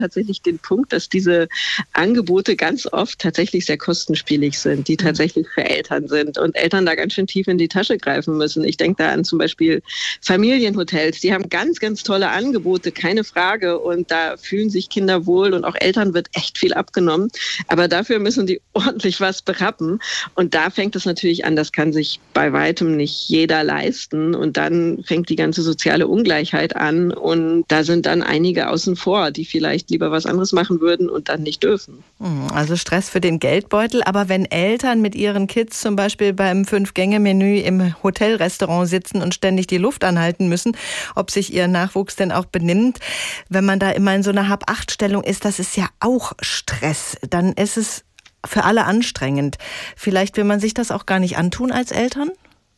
tatsächlich den Punkt, dass diese Angebote ganz oft tatsächlich sehr kostenspielig sind, die tatsächlich für Eltern sind und Eltern da ganz schön tief in die Tasche greifen müssen. Ich denke da an zum Beispiel Familienhotels, die haben ganz, ganz tolle Angebote, keine Frage, und da fühlen sich Kinder wohl und auch Eltern wird echt viel abgenommen, aber dafür müssen die ordentlich was berappen und da fängt es natürlich an, das kann sich bei weitem nicht jeder leisten und dann fängt die ganze soziale Ungleichheit an und da sind dann einige außen vor, die vielleicht lieber was anderes machen würden und dann nicht dürfen. Also Stress für den Geldbeutel, aber wenn Eltern mit ihren Kids zum Beispiel beim 5-Gänge-Menü im Hotelrestaurant sitzen und ständig die Luft anhalten müssen, ob sich ihr Nachwuchs denn auch benimmt, wenn man da immer in so einer Hab-Acht-Stellung ist, das ist ja auch Stress, dann ist es für alle anstrengend. Vielleicht will man sich das auch gar nicht antun als Eltern?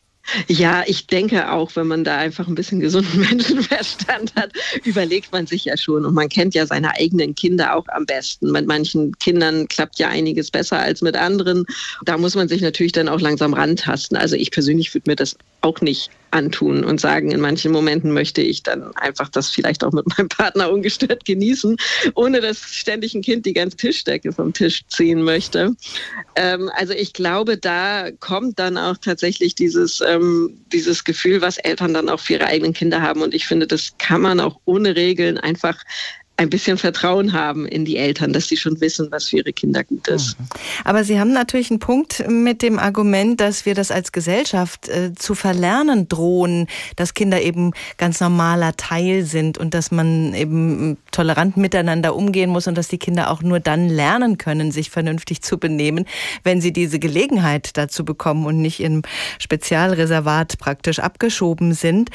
Ja, ich denke auch, wenn man da einfach ein bisschen gesunden Menschenverstand hat, überlegt man sich ja schon. Und man kennt ja seine eigenen Kinder auch am besten. Mit manchen Kindern klappt ja einiges besser als mit anderen. Da muss man sich natürlich dann auch langsam rantasten. Also ich persönlich würde mir das auch nicht antun und sagen, in manchen Momenten möchte ich dann einfach das vielleicht auch mit meinem Partner ungestört genießen, ohne dass ständig ein Kind die ganze Tischdecke vom Tisch ziehen möchte. Also ich glaube, da kommt dann auch tatsächlich dieses Gefühl, was Eltern dann auch für ihre eigenen Kinder haben. Und ich finde, das kann man auch ohne Regeln einfach ein bisschen Vertrauen haben in die Eltern, dass sie schon wissen, was für ihre Kinder gut ist. Aber Sie haben natürlich einen Punkt mit dem Argument, dass wir das als Gesellschaft zu verlernen drohen, dass Kinder eben ganz normaler Teil sind und dass man eben tolerant miteinander umgehen muss und dass die Kinder auch nur dann lernen können, sich vernünftig zu benehmen, wenn sie diese Gelegenheit dazu bekommen und nicht im Spezialreservat praktisch abgeschoben sind.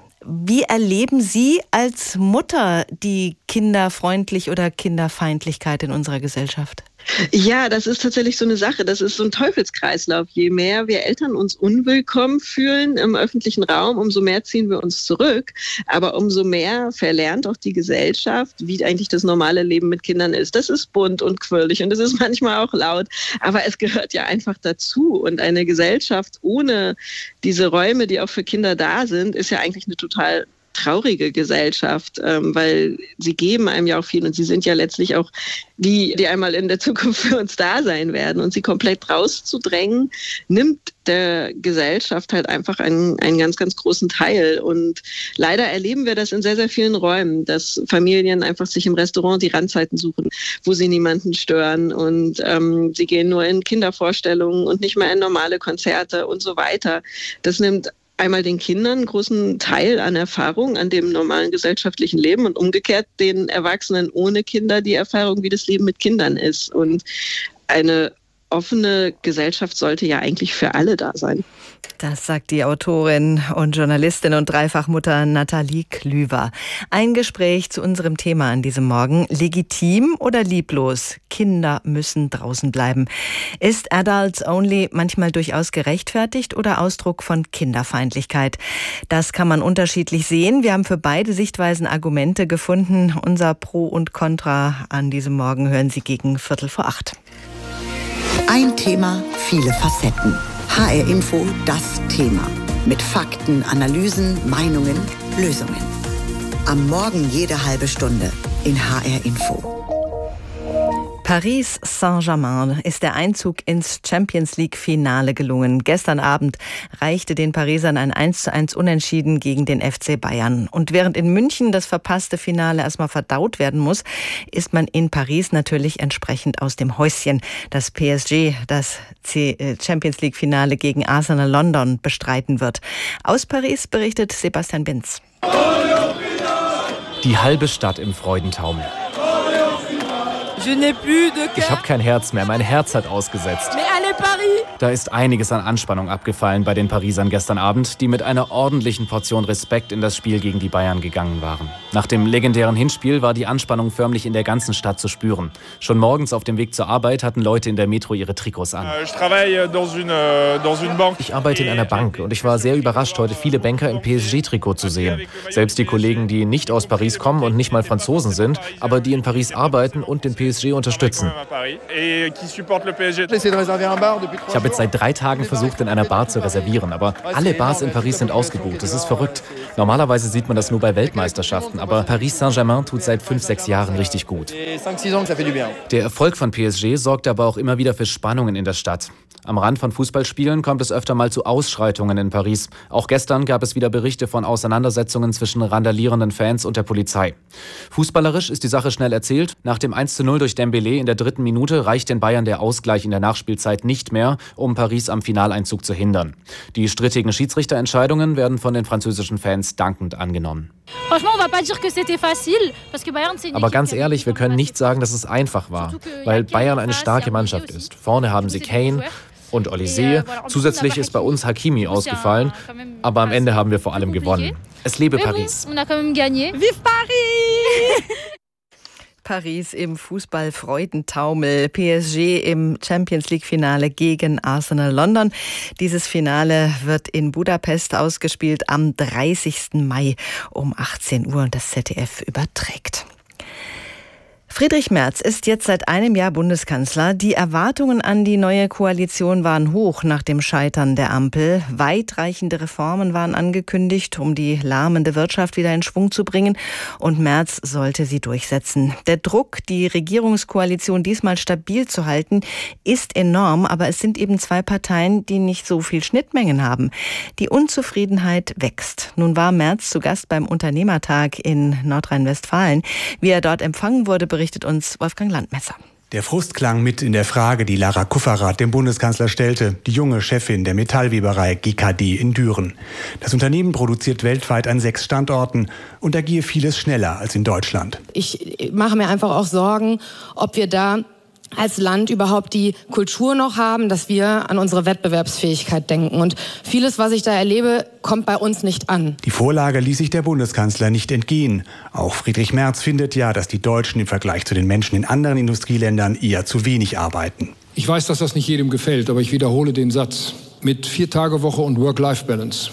Wie erleben Sie als Mutter die Kinderfreundlich oder Kinderfeindlichkeit in unserer Gesellschaft? Ja, das ist tatsächlich so eine Sache. Das ist so ein Teufelskreislauf. Je mehr wir Eltern uns unwillkommen fühlen im öffentlichen Raum, umso mehr ziehen wir uns zurück. Aber umso mehr verlernt auch die Gesellschaft, wie eigentlich das normale Leben mit Kindern ist. Das ist bunt und quirlig und es ist manchmal auch laut. Aber es gehört ja einfach dazu. Und eine Gesellschaft ohne diese Räume, die auch für Kinder da sind, ist ja eigentlich eine total traurige Gesellschaft, weil sie geben einem ja auch viel und sie sind ja letztlich auch die einmal in der Zukunft für uns da sein werden. Und sie komplett rauszudrängen, nimmt der Gesellschaft halt einfach einen ganz, ganz großen Teil. Und leider erleben wir das in sehr, sehr vielen Räumen, dass Familien einfach sich im Restaurant die Randzeiten suchen, wo sie niemanden stören und sie gehen nur in Kindervorstellungen und nicht mehr in normale Konzerte und so weiter. Das nimmt einmal den Kindern einen großen Teil an Erfahrung an dem normalen gesellschaftlichen Leben und umgekehrt den Erwachsenen ohne Kinder die Erfahrung, wie das Leben mit Kindern ist. Und eine offene Gesellschaft sollte ja eigentlich für alle da sein. Das sagt die Autorin und Journalistin und Dreifachmutter Nathalie Klüver. Ein Gespräch zu unserem Thema an diesem Morgen. Legitim oder lieblos? Kinder müssen draußen bleiben. Ist Adults Only manchmal durchaus gerechtfertigt oder Ausdruck von Kinderfeindlichkeit? Das kann man unterschiedlich sehen. Wir haben für beide Sichtweisen Argumente gefunden. Unser Pro und Contra an diesem Morgen hören Sie gegen 7:45. Ein Thema, viele Facetten. HR Info, das Thema. Mit Fakten, Analysen, Meinungen, Lösungen. Am Morgen jede halbe Stunde in HR Info. Paris Saint-Germain ist der Einzug ins Champions-League-Finale gelungen. Gestern Abend reichte den Parisern ein 1:1 Unentschieden gegen den FC Bayern. Und während in München das verpasste Finale erstmal verdaut werden muss, ist man in Paris natürlich entsprechend aus dem Häuschen. Das PSG, das Champions-League-Finale gegen Arsenal London bestreiten wird. Aus Paris berichtet Sebastian Binz. Die halbe Stadt im Freudentaumel. Ich habe kein Herz mehr, mein Herz hat ausgesetzt. Da ist einiges an Anspannung abgefallen bei den Parisern gestern Abend, die mit einer ordentlichen Portion Respekt in das Spiel gegen die Bayern gegangen waren. Nach dem legendären Hinspiel war die Anspannung förmlich in der ganzen Stadt zu spüren. Schon morgens auf dem Weg zur Arbeit hatten Leute in der Metro ihre Trikots an. Ich arbeite in einer Bank und ich war sehr überrascht, heute viele Banker im PSG-Trikot zu sehen. Selbst die Kollegen, die nicht aus Paris kommen und nicht mal Franzosen sind, aber die in Paris arbeiten und den PSG unterstützen. Ich habe jetzt seit 3 Tagen versucht, in einer Bar zu reservieren, aber alle Bars in Paris sind ausgebucht. Das ist verrückt. Normalerweise sieht man das nur bei Weltmeisterschaften, aber Paris Saint-Germain tut seit 5-6 Jahren richtig gut. Der Erfolg von PSG sorgt aber auch immer wieder für Spannungen in der Stadt. Am Rand von Fußballspielen kommt es öfter mal zu Ausschreitungen in Paris. Auch gestern gab es wieder Berichte von Auseinandersetzungen zwischen randalierenden Fans und der Polizei. Fußballerisch ist die Sache schnell erzählt. Nach dem 1:0 durch Dembélé in der 3. Minute reicht den Bayern der Ausgleich in der Nachspielzeit nicht mehr, um Paris am Finaleinzug zu hindern. Die strittigen Schiedsrichterentscheidungen werden von den französischen Fans dankend angenommen. Aber ganz ehrlich, wir können nicht sagen, dass es einfach war, weil Bayern eine starke Mannschaft ist. Vorne haben sie Kane und Olysée. Zusätzlich ist bei uns Hakimi ausgefallen, aber am Ende haben wir vor allem gewonnen. Es lebe Paris. Vive Paris! Paris im Fußball-Freudentaumel, PSG im Champions-League-Finale gegen Arsenal London. Dieses Finale wird in Budapest ausgespielt am 30. Mai um 18 Uhr und das ZDF überträgt. Friedrich Merz ist jetzt seit einem Jahr Bundeskanzler. Die Erwartungen an die neue Koalition waren hoch nach dem Scheitern der Ampel. Weitreichende Reformen waren angekündigt, um die lahmende Wirtschaft wieder in Schwung zu bringen. Und Merz sollte sie durchsetzen. Der Druck, die Regierungskoalition diesmal stabil zu halten, ist enorm. Aber es sind eben zwei Parteien, die nicht so viel Schnittmengen haben. Die Unzufriedenheit wächst. Nun war Merz zu Gast beim Unternehmertag in Nordrhein-Westfalen. Wie er dort empfangen wurde, berichtet uns Wolfgang Landmesser. Der Frust klang mit in der Frage, die Lara Kufferath dem Bundeskanzler stellte, die junge Chefin der Metallweberei GKD in Düren. Das Unternehmen produziert weltweit an 6 Standorten und da gehe vieles schneller als in Deutschland. Ich mache mir einfach auch Sorgen, ob wir da als Land überhaupt die Kultur noch haben, dass wir an unsere Wettbewerbsfähigkeit denken. Und vieles, was ich da erlebe, kommt bei uns nicht an. Die Vorlage ließ sich der Bundeskanzler nicht entgehen. Auch Friedrich Merz findet ja, dass die Deutschen im Vergleich zu den Menschen in anderen Industrieländern eher zu wenig arbeiten. Ich weiß, dass das nicht jedem gefällt, aber ich wiederhole den Satz. Mit 4-Tage-Woche und Work-Life-Balance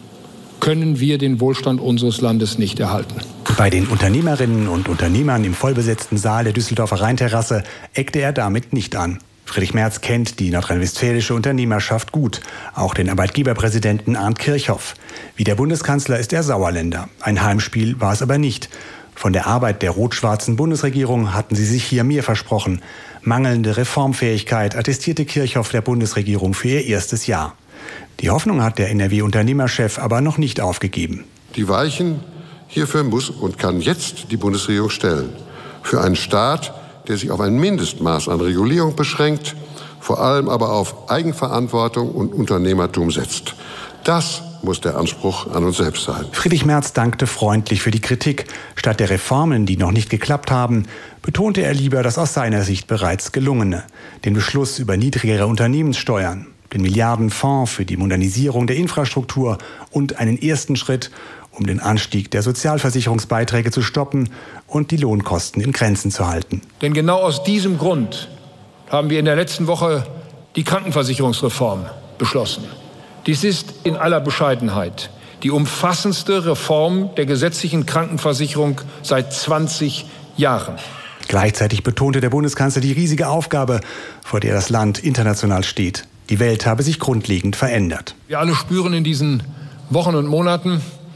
können wir den Wohlstand unseres Landes nicht erhalten. Bei den Unternehmerinnen und Unternehmern im vollbesetzten Saal der Düsseldorfer Rheinterrasse eckte er damit nicht an. Friedrich Merz kennt die nordrhein-westfälische Unternehmerschaft gut, auch den Arbeitgeberpräsidenten Arndt Kirchhoff. Wie der Bundeskanzler ist er Sauerländer. Ein Heimspiel war es aber nicht. Von der Arbeit der rot-schwarzen Bundesregierung hatten sie sich hier mehr versprochen. Mangelnde Reformfähigkeit attestierte Kirchhoff der Bundesregierung für ihr erstes Jahr. Die Hoffnung hat der NRW-Unternehmerchef aber noch nicht aufgegeben. Die Weichen hierfür muss und kann jetzt die Bundesregierung stellen. Für einen Staat, der sich auf ein Mindestmaß an Regulierung beschränkt, vor allem aber auf Eigenverantwortung und Unternehmertum setzt. Das muss der Anspruch an uns selbst sein. Friedrich Merz dankte freundlich für die Kritik. Statt der Reformen, die noch nicht geklappt haben, betonte er lieber das aus seiner Sicht bereits Gelungene. Den Beschluss über niedrigere Unternehmenssteuern, den Milliardenfonds für die Modernisierung der Infrastruktur und einen ersten Schritt, um den Anstieg der Sozialversicherungsbeiträge zu stoppen und die Lohnkosten in Grenzen zu halten. Denn genau aus diesem Grund haben wir in der letzten Woche die Krankenversicherungsreform beschlossen. Dies ist in aller Bescheidenheit die umfassendste Reform der gesetzlichen Krankenversicherung seit 20 Jahren. Gleichzeitig betonte der Bundeskanzler die riesige Aufgabe, vor der das Land international steht. Die Welt habe sich grundlegend verändert. Wir alle spüren in diesen Wochen und Monaten,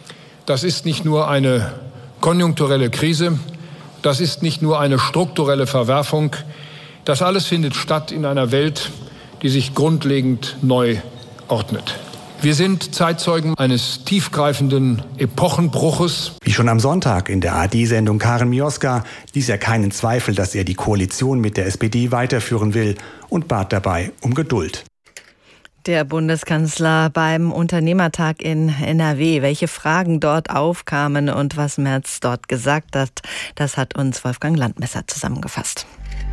das ist nicht nur eine konjunkturelle Krise, das ist nicht nur eine strukturelle Verwerfung. Das alles findet statt in einer Welt, die sich grundlegend neu ordnet. Wir sind Zeitzeugen eines tiefgreifenden Epochenbruches. Wie schon am Sonntag in der ARD-Sendung Karen Mioska ließ er keinen Zweifel, dass er die Koalition mit der SPD weiterführen will und bat dabei um Geduld. Der Bundeskanzler beim Unternehmertag in NRW. Welche Fragen dort aufkamen und was Merz dort gesagt hat, das hat uns Wolfgang Landmesser zusammengefasst.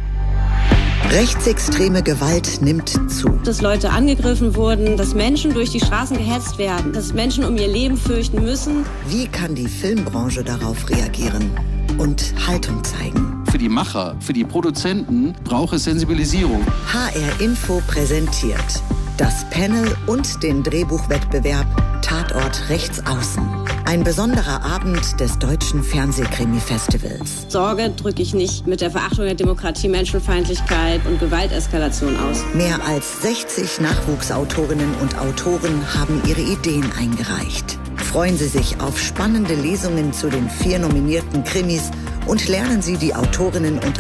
Rechtsextreme Gewalt nimmt zu. Dass Leute angegriffen wurden, dass Menschen durch die Straßen gehetzt werden, dass Menschen um ihr Leben fürchten müssen. Wie kann die Filmbranche darauf reagieren und Haltung zeigen? Für die Macher, für die Produzenten braucht es Sensibilisierung. HR Info präsentiert das Panel und den Drehbuchwettbewerb Tatort Rechtsaußen. Ein besonderer Abend des Deutschen Fernsehkrimi-Festivals. Sorge drücke ich nicht mit der Verachtung der Demokratie, Menschenfeindlichkeit und Gewalteskalation aus. Mehr als 60 Nachwuchsautorinnen und Autoren haben ihre Ideen eingereicht. Freuen Sie sich auf spannende Lesungen zu den 4 nominierten Krimis und lernen Sie die Autorinnen und